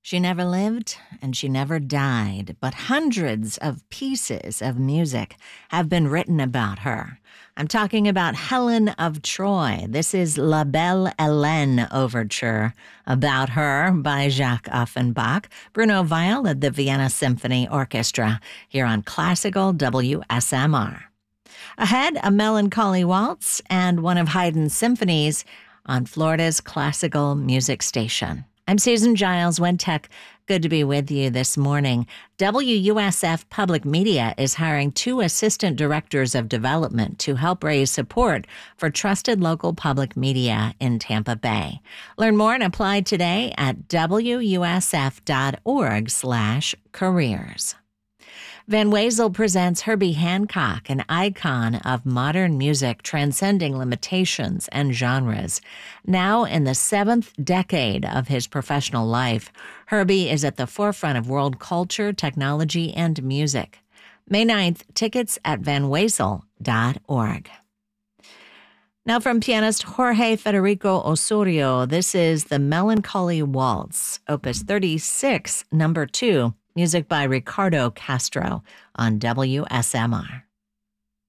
She never lived and she never died, but hundreds of pieces of music have been written about her. I'm talking about Helen of Troy. This is La Belle Hélène Overture about her by Jacques Offenbach. Bruno Weil led the Vienna Symphony Orchestra here on Classical WSMR. Ahead, a melancholy waltz and one of Haydn's symphonies on Florida's classical music station. I'm Susan Giles, WinTech. Good to be with you this morning. WUSF Public Media is hiring 2 assistant directors of development to help raise support for trusted local public media in Tampa Bay. Learn more and apply today at wusf.org/careers. Van Wezel presents Herbie Hancock, an icon of modern music transcending limitations and genres. Now in the 7th decade of his professional life, Herbie is at the forefront of world culture, technology, and music. May 9th, tickets at vanwezel.org. Now from pianist Jorge Federico Osorio, this is the Melancholy Waltz, Opus 36, number 2, music by Ricardo Castro on WSMR.